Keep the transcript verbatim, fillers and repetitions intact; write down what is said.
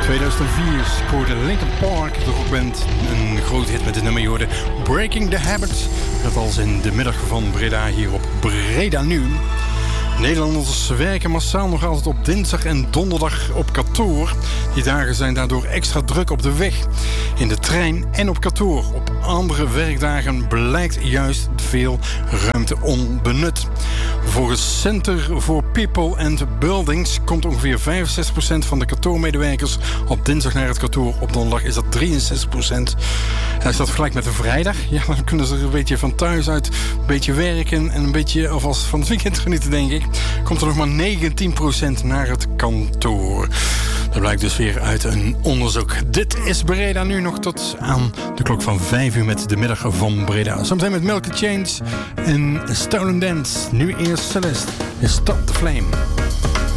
tweeduizend vier scoorde Linkin Park, de rockband, een grote hit met de nummer, je hoorde Breaking the Habit. Dat als in de middag van Breda hier op Breda Nu. Nederlanders werken massaal nog altijd op dinsdag en donderdag op kantoor. Die dagen zijn daardoor extra druk op de weg, in de trein en op kantoor. Op andere werkdagen blijkt juist veel ruimte onbenut. Volgens Center for People and Buildings komt ongeveer vijfenzestig procent van de kantoormedewerkers op dinsdag naar het kantoor. Op donderdag is dat drieënzestig procent. En als je dat vergelijkt met de vrijdag, ja, dan kunnen ze er een beetje van thuis uit, een beetje werken en een beetje alvast van het weekend genieten, denk ik. Komt er nog maar negentien procent naar het kantoor. Dat blijkt dus weer uit een onderzoek. Dit is Breda Nu, nog tot aan de klok van vijf uur met de middag van Breda. Zometeen met Milk Change en Stolen Dance. Nu eerst Celeste. Stop the Flame.